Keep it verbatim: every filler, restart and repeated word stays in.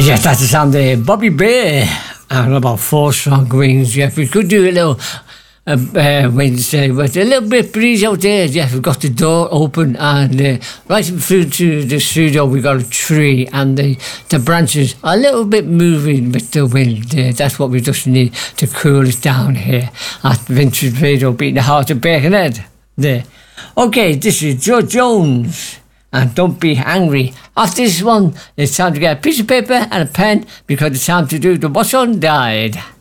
Yes, that's the sound of Bobby Bear. And about four strong winds. Jeff, we could do a little uh, uh, Wednesday, but a little bit breeze out there. Jeff, we've got the door open, and uh, right through to the studio, we got a tree, and the, the branches are a little bit moving with the wind. Uh, that's what we just need to cool it down here at Vintage Radio, beating the heart of Birkenhead. There. Okay, this is Joe Jones. And don't be angry. After this one, it's time to get a piece of paper and a pen because it's time to do the What's On Died.